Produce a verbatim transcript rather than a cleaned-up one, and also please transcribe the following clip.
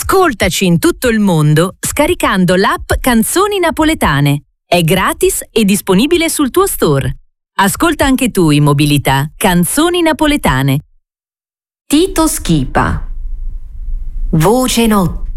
Ascoltaci in tutto il mondo scaricando l'app Canzoni Napoletane. È gratis e disponibile sul tuo store. Ascolta anche tu in mobilità Canzoni Napoletane. Tito Schipa. Voce notte.